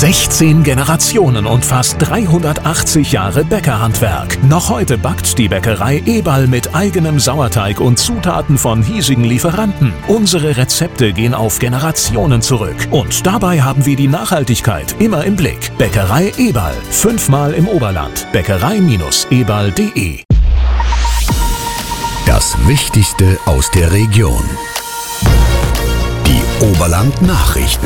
16 Generationen und fast 380 Jahre Bäckerhandwerk. Noch heute backt die Bäckerei Eberl mit eigenem Sauerteig und Zutaten von hiesigen Lieferanten. Unsere Rezepte gehen auf Generationen zurück. Und dabei haben wir die Nachhaltigkeit immer im Blick. Bäckerei Eberl, 5-mal im Oberland. Bäckerei-eberl.de. Das Wichtigste aus der Region. Die Oberland-Nachrichten.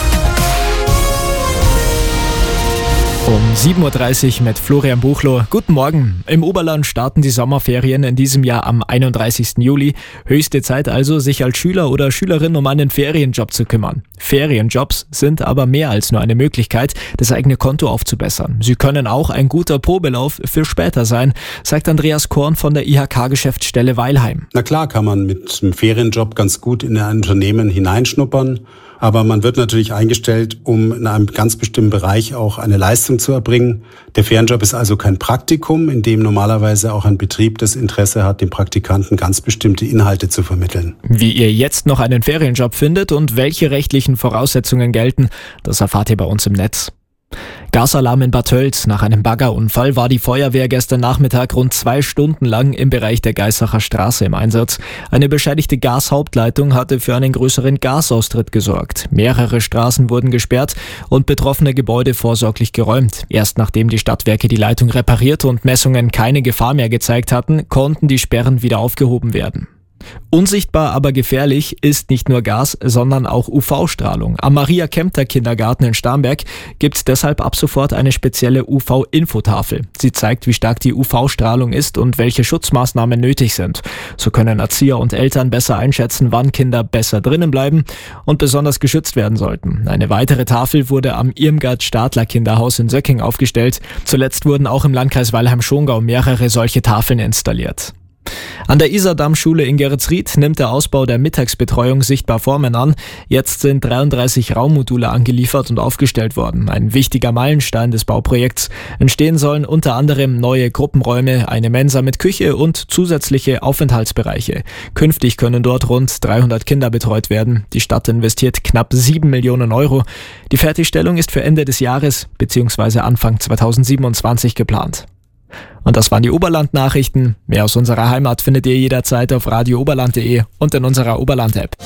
Um 7.30 Uhr mit Florian Buchloh. Guten Morgen. Im Oberland starten die Sommerferien in diesem Jahr am 31. Juli. Höchste Zeit also, sich als Schüler oder Schülerin um einen Ferienjob zu kümmern. Ferienjobs sind aber mehr als nur eine Möglichkeit, das eigene Konto aufzubessern. Sie können auch ein guter Probelauf für später sein, sagt Andreas Korn von der IHK-Geschäftsstelle Weilheim. Na klar kann man mit einem Ferienjob ganz gut in ein Unternehmen hineinschnuppern. Aber man wird natürlich eingestellt, um in einem ganz bestimmten Bereich auch eine Leistung zu erbringen. Der Ferienjob ist also kein Praktikum, in dem normalerweise auch ein Betrieb das Interesse hat, dem Praktikanten ganz bestimmte Inhalte zu vermitteln. Wie ihr jetzt noch einen Ferienjob findet und welche rechtlichen Voraussetzungen gelten, das erfahrt ihr bei uns im Netz. Gasalarm in Bad Tölz. Nach einem Baggerunfall war die Feuerwehr gestern Nachmittag rund 2 Stunden lang im Bereich der Geisacher Straße im Einsatz. Eine beschädigte Gashauptleitung hatte für einen größeren Gasaustritt gesorgt. Mehrere Straßen wurden gesperrt und betroffene Gebäude vorsorglich geräumt. Erst nachdem die Stadtwerke die Leitung repariert und Messungen keine Gefahr mehr gezeigt hatten, konnten die Sperren wieder aufgehoben werden. Unsichtbar, aber gefährlich ist nicht nur Gas, sondern auch UV-Strahlung. Am Maria-Kempter-Kindergarten in Starnberg gibt es deshalb ab sofort eine spezielle UV-Infotafel. Sie zeigt, wie stark die UV-Strahlung ist und welche Schutzmaßnahmen nötig sind. So können Erzieher und Eltern besser einschätzen, wann Kinder besser drinnen bleiben und besonders geschützt werden sollten. Eine weitere Tafel wurde am Irmgard-Stadler-Kinderhaus in Söcking aufgestellt. Zuletzt wurden auch im Landkreis Weilheim-Schongau mehrere solche Tafeln installiert. An der Isardamm-Schule in Geretsried nimmt der Ausbau der Mittagsbetreuung sichtbar Formen an. Jetzt sind 33 Raummodule angeliefert und aufgestellt worden. Ein wichtiger Meilenstein des Bauprojekts. Entstehen sollen unter anderem neue Gruppenräume, eine Mensa mit Küche und zusätzliche Aufenthaltsbereiche. Künftig können dort rund 300 Kinder betreut werden. Die Stadt investiert knapp 7 Millionen Euro. Die Fertigstellung ist für Ende des Jahres bzw. Anfang 2027 geplant. Und das waren die Oberland-Nachrichten. Mehr aus unserer Heimat findet ihr jederzeit auf radiooberland.de und in unserer Oberland-App.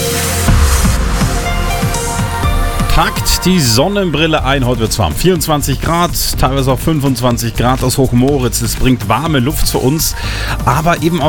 Packt die Sonnenbrille ein. Heute wird es warm. 24 Grad, teilweise auch 25 Grad aus Hochmoritz. Das bringt warme Luft für uns, aber eben auch